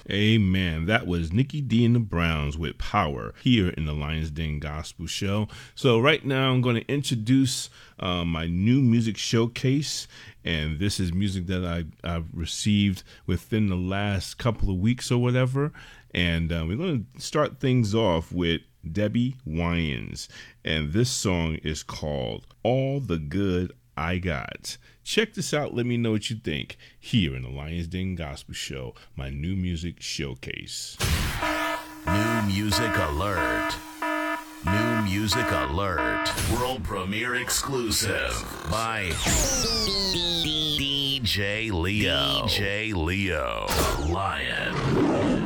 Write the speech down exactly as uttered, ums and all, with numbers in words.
Amen. That was Nikki D and the Browns with Power here in the Lions Den Gospel Show. So right now I'm going to introduce uh, my new music showcase. And this is music that I, I've received within the last couple of weeks or whatever. And uh, we're going to start things off with Debbie Wyans. And this song is called All the Good I Got. Check this out. Let me know what you think here in the Lions Den Gospel Show, my new music showcase. New music alert. New music alert. World premiere exclusive by D J Leo. D J Leo. The Lion.